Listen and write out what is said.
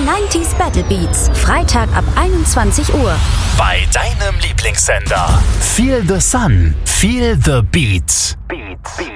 90s Battle Beats. Freitag ab 21 Uhr. Bei deinem Lieblingssender. Feel the Sun, feel the Beats.